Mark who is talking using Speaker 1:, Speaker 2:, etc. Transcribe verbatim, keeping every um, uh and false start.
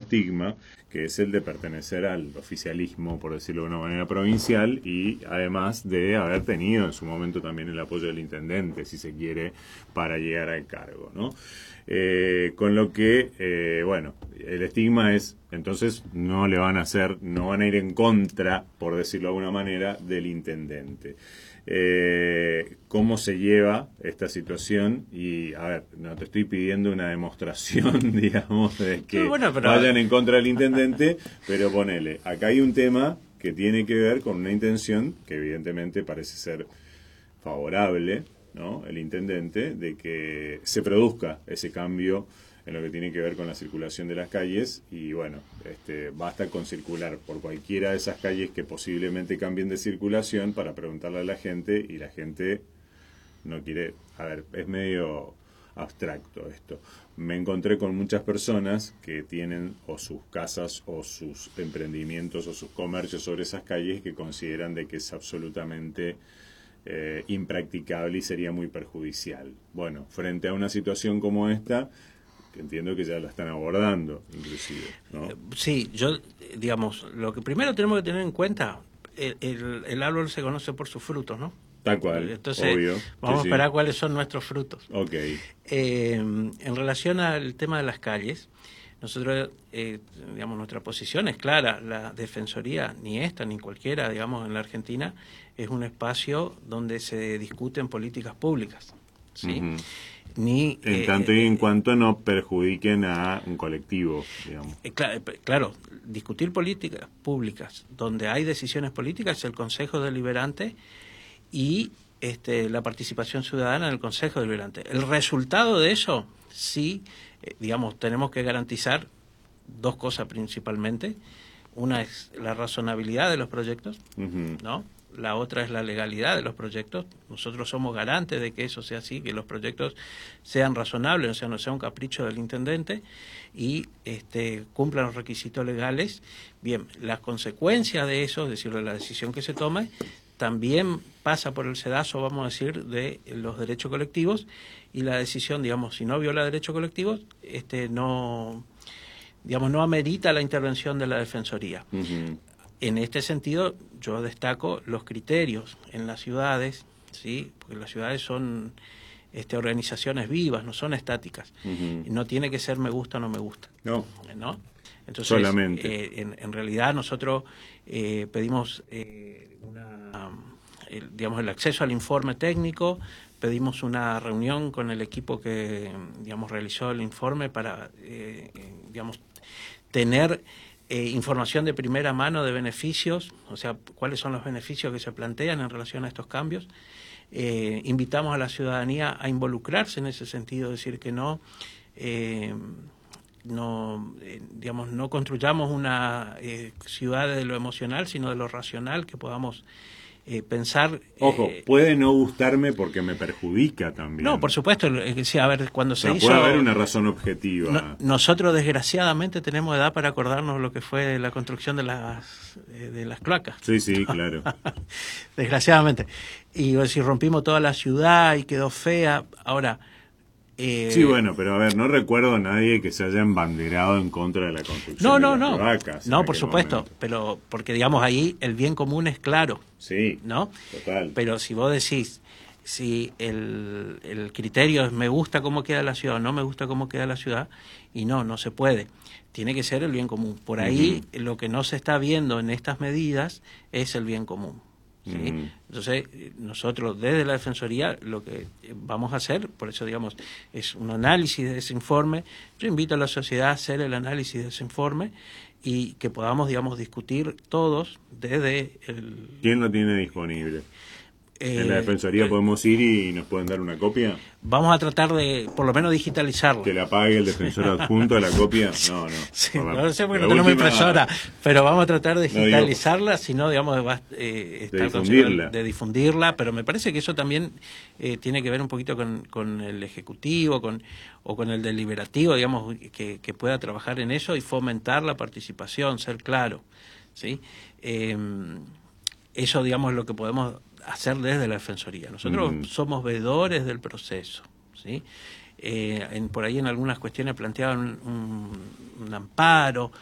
Speaker 1: estigma, que es el de pertenecer al oficialismo, por decirlo de una manera provincial, y además de haber tenido en su momento también el apoyo del intendente, si se quiere, para llegar al cargo, ¿no? Eh, con lo que, eh, bueno, el estigma es, entonces no le van a hacer, no van a ir en contra, por decirlo de alguna manera, del intendente. Eh, ¿Cómo se lleva esta situación? Y, a ver, no te estoy pidiendo una demostración, digamos, de que
Speaker 2: no, bueno, pero...
Speaker 1: vayan en contra del intendente, pero ponele, acá hay un tema que tiene que ver con una intención que evidentemente parece ser favorable, ¿no? El intendente, de que se produzca ese cambio en lo que tiene que ver con la circulación de las calles, y bueno, este, basta con circular por cualquiera de esas calles que posiblemente cambien de circulación para preguntarle a la gente, y la gente no quiere, a ver, es medio abstracto esto. Me encontré con muchas personas que tienen o sus casas o sus emprendimientos o sus comercios sobre esas calles, que consideran de que es absolutamente eh, impracticable y sería muy perjudicial. Bueno, frente a una situación como esta, que entiendo que ya la están abordando, inclusive, ¿no?
Speaker 2: Sí, yo, digamos, lo que primero tenemos que tener en cuenta, el, el, el árbol se conoce por sus frutos, ¿no?
Speaker 1: Tal cual,
Speaker 2: entonces,
Speaker 1: obvio.
Speaker 2: Vamos
Speaker 1: sí,
Speaker 2: a esperar
Speaker 1: sí.
Speaker 2: cuáles son nuestros frutos.
Speaker 1: Ok.
Speaker 2: Eh, en relación al tema de las calles, nosotros, eh, digamos, nuestra posición es clara. La Defensoría, ni esta ni cualquiera, digamos, en la Argentina, es un espacio donde se discuten políticas públicas, ¿sí? Uh-huh. Ni,
Speaker 1: en
Speaker 2: eh,
Speaker 1: tanto y en
Speaker 2: eh,
Speaker 1: cuanto no perjudiquen a un colectivo, digamos.
Speaker 2: Eh, claro, claro, discutir políticas públicas donde hay decisiones políticas es el Consejo Deliberante y este, la participación ciudadana en el Consejo Deliberante. El resultado de eso, sí, eh, digamos, tenemos que garantizar dos cosas principalmente. Una es la razonabilidad de los proyectos, uh-huh. ¿no? La otra es la legalidad de los proyectos. Nosotros somos garantes de que eso sea así, que los proyectos sean razonables, o sea, no sea un capricho del intendente y este, cumplan los requisitos legales. Bien, las consecuencias de eso, es decir, de la decisión que se tome, también pasa por el sedazo, vamos a decir, de los derechos colectivos, y la decisión, digamos, si no viola derechos colectivos, este, no, digamos, no amerita la intervención de la Defensoría. Uh-huh. En este sentido, yo destaco los criterios en las ciudades, ¿sí? Porque las ciudades son este, organizaciones vivas, no son estáticas. Uh-huh. No tiene que ser me gusta o no me gusta.
Speaker 1: No.
Speaker 2: ¿No? Entonces,
Speaker 1: solamente.
Speaker 2: Eh, en, en realidad nosotros eh, pedimos eh, una, el, digamos, el acceso al informe técnico, pedimos una reunión con el equipo que, digamos, realizó el informe para, eh, digamos, tener Eh, información de primera mano de beneficios, o sea, cuáles son los beneficios que se plantean en relación a estos cambios. Eh, invitamos a la ciudadanía a involucrarse en ese sentido, decir que no, eh, no eh, digamos, no construyamos una eh, ciudad de lo emocional, sino de lo racional, que podamos Eh, pensar...
Speaker 1: Ojo,
Speaker 2: eh,
Speaker 1: puede no gustarme porque me perjudica también.
Speaker 2: No, por supuesto, eh, sí, a ver, cuando se
Speaker 1: o sea,
Speaker 2: hizo...
Speaker 1: puede haber una razón objetiva.
Speaker 2: No, nosotros, desgraciadamente, tenemos edad para acordarnos lo que fue la construcción de las, eh, de las cloacas.
Speaker 1: Sí, sí, claro.
Speaker 2: Desgraciadamente. Y si rompimos toda la ciudad y quedó fea, ahora...
Speaker 1: Eh, sí, bueno, pero a ver, no recuerdo a nadie que se haya embanderado en contra de la construcción
Speaker 2: no, no,
Speaker 1: de las
Speaker 2: no.
Speaker 1: cloacas.
Speaker 2: No, por supuesto, momento. Pero porque, digamos, ahí el bien común es claro.
Speaker 1: Sí,
Speaker 2: ¿no?
Speaker 1: Total.
Speaker 2: Pero si vos decís, si el, el criterio es me gusta cómo queda la ciudad o no me gusta cómo queda la ciudad, y no, no se puede. Tiene que ser el bien común. Por ahí uh-huh. lo que no se está viendo en estas medidas es el bien común. ¿sí? Uh-huh. Entonces, nosotros desde la Defensoría lo que vamos a hacer, por eso digamos, es un análisis de ese informe. Yo invito a la sociedad a hacer el análisis de ese informe y que podamos, digamos, discutir todos desde el...
Speaker 1: ¿Quién lo tiene disponible? Eh, ¿En la Defensoría eh, podemos ir y nos pueden dar una copia?
Speaker 2: Vamos a tratar de, por lo menos, digitalizarlo.
Speaker 1: ¿Que la pague el defensor adjunto a la copia? No, no.
Speaker 2: Sí, no lo sé porque no tenemos última... impresora, pero vamos a tratar de digitalizarla, no, digo, si no, digamos, eh,
Speaker 1: de, difundirla.
Speaker 2: de difundirla, pero me parece que eso también eh, tiene que ver un poquito con, con el Ejecutivo con o con el Deliberativo, digamos, que, que pueda trabajar en eso y fomentar la participación, ser claro, ¿sí? Eh, eso, digamos, es lo que podemos hacer desde la Defensoría. Nosotros mm. somos veedores del proceso, ¿sí? Eh, en, por ahí en algunas cuestiones planteaban un, un, un amparo